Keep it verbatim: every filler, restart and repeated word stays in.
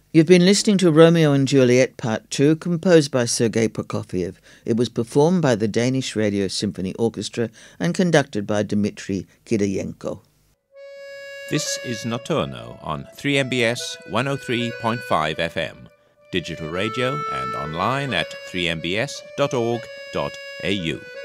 You've been listening to Romeo and Juliet Part two, composed by Sergei Prokofiev. It was performed by the Danish Radio Symphony Orchestra and conducted by Dmitry Kidayenko. This is Notturno on three M B S one oh three point five F M, digital radio and online at three m b s dot org dot a u.